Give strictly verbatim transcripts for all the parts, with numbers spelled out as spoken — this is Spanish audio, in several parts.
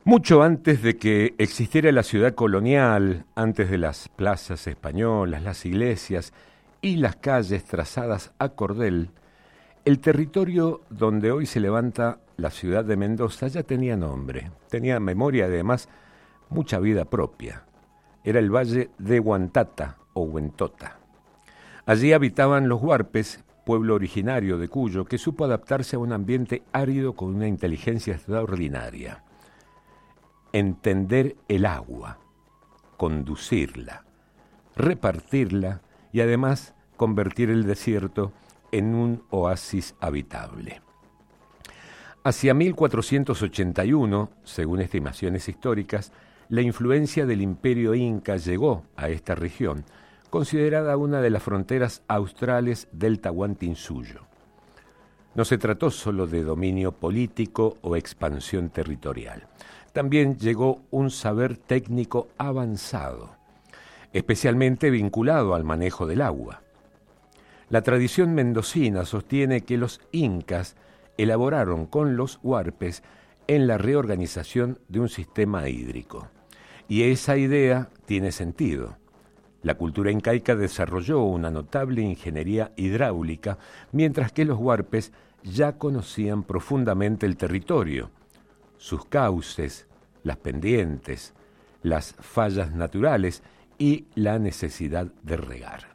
Mucho antes de que existiera la ciudad colonial, antes de las plazas españolas, las iglesias y las calles trazadas a cordel, el territorio donde hoy se levanta la ciudad de Mendoza ya tenía nombre, tenía memoria y además mucha vida propia. Era el valle de Huantata o Huentota. Allí habitaban los huarpes, pueblo originario de Cuyo, que supo adaptarse a un ambiente árido con una inteligencia extraordinaria. Entender el agua, conducirla, repartirla y además convertir el desierto en un oasis habitable. Hacia mil cuatrocientos ochenta y uno, según estimaciones históricas, la influencia del imperio inca llegó a esta región, considerada una de las fronteras australes del Tahuantinsuyo. No se trató solo de dominio político o expansión territorial. También llegó un saber técnico avanzado, especialmente vinculado al manejo del agua. La tradición mendocina sostiene que los incas elaboraron con los huarpes en la reorganización de un sistema hídrico. Y esa idea tiene sentido. La cultura incaica desarrolló una notable ingeniería hidráulica, mientras que los huarpes ya conocían profundamente el territorio, sus cauces, las pendientes, las fallas naturales y la necesidad de regar.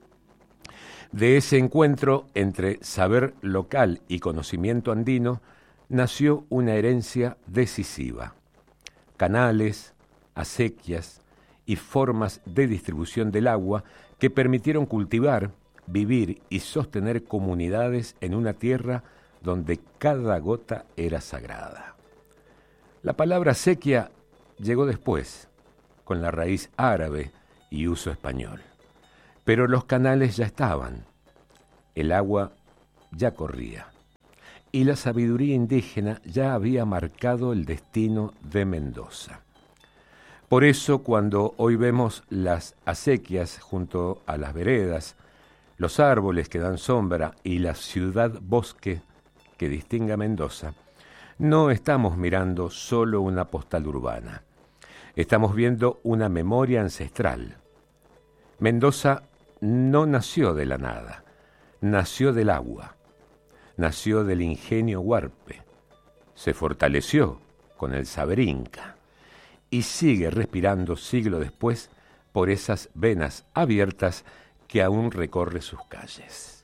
De ese encuentro entre saber local y conocimiento andino nació una herencia decisiva: canales, acequias y formas de distribución del agua que permitieron cultivar, vivir y sostener comunidades en una tierra donde cada gota era sagrada. La palabra acequia llegó después, con la raíz árabe y uso español. Pero los canales ya estaban, el agua ya corría, y la sabiduría indígena ya había marcado el destino de Mendoza. Por eso, cuando hoy vemos las acequias junto a las veredas, los árboles que dan sombra y la ciudad-bosque que distingue a Mendoza, no estamos mirando solo una postal urbana. Estamos viendo una memoria ancestral. Mendoza no nació de la nada, nació del agua, nació del ingenio huarpe, se fortaleció con el saber inca y sigue respirando siglo después por esas venas abiertas que aún recorre sus calles.